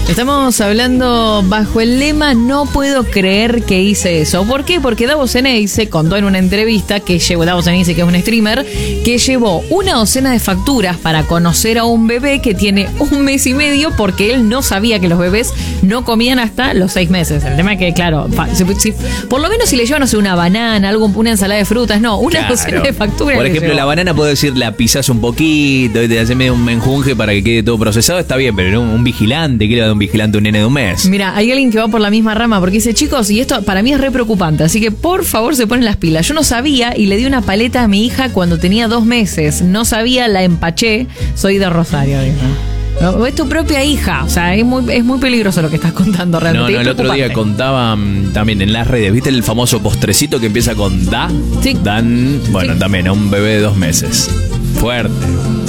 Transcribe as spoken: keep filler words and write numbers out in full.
Estamos hablando bajo el lema no puedo creer que hice eso. ¿Por qué? Porque Davos Ceneice contó en una entrevista que llevó, Davos Ceneice, que es un streamer, que llevó una docena de facturas para conocer a un bebé que tiene un mes y medio porque él no sabía que los bebés no comían hasta los seis meses. El tema es que, claro, si, si, por lo menos si le llevan, no sé, una banana, algo, una ensalada de frutas, no, una Claro. docena de facturas. Por ejemplo, la banana puedo decir, la pisás un poquito y te haces medio un menjunje para que quede todo procesado, está bien, pero un, un vigilante, ¿qué le va a dar un vigilante a un nene de un mes? Mira, hay alguien que va por la misma rama porque dice, chicos, y esto para mí es re preocupante, así que por favor se ponen las pilas. Yo no sabía y le di una paleta a mi hija cuando tenía dos meses. No sabía, la empaché. Soy de Rosario, dijo. No, es tu propia hija, o sea, es muy, es muy peligroso lo que estás contando realmente. No, no, el otro día contaban también en las redes, ¿viste el famoso postrecito que empieza con da? Sí. Dan, bueno, Sí. también a un bebé de dos meses. Fuerte.